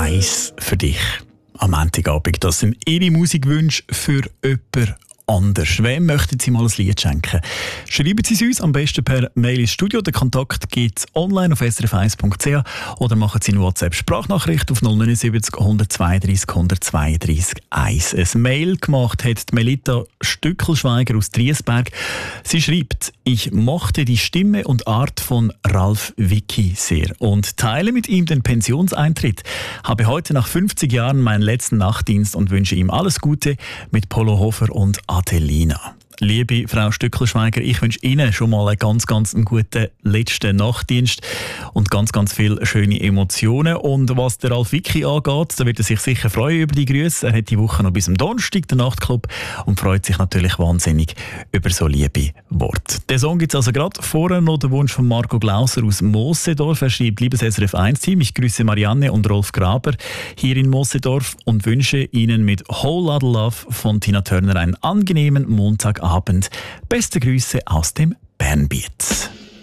eins für dich am Montagabend. Das sind Ihre Musikwünsche für jemanden anders. Wem möchten Sie mal ein Lied schenken? Schreiben Sie es uns am besten per Mail ins Studio. Den Kontakt gibt es online auf srf1.ch oder machen Sie eine WhatsApp-Sprachnachricht auf 079 132 132 1. Ein Mail gemacht hat die Melita Stückelschweiger aus Triesberg. Sie schreibt: Ich mochte die Stimme und Art von Ralf Vicki sehr und teile mit ihm den Pensionseintritt. Habe heute nach 50 Jahren meinen letzten Nachtdienst und wünsche ihm alles Gute mit Polo Hofer und Adelina. Liebe Frau Stückelschweiger, ich wünsche Ihnen schon mal einen ganz guten letzten Nachtdienst und ganz viele schöne Emotionen. Und was der Ralf Vicki angeht, da wird er sich sicher freuen über die Grüße. Er hat die Woche noch bis am Donnerstag den Nachtclub und freut sich natürlich wahnsinnig über so liebe Worte. Den Song gibt es also gerade. Vorher noch der Wunsch von Marco Glauser aus Mossedorf. Er schreibt: Liebes SRF1-Team, ich grüße Marianne und Rolf Graber hier in Mossedorf und wünsche Ihnen mit Whole Lotta Love von Tina Turner einen angenehmen Montagabend. Beste Grüße aus dem Bernbiet.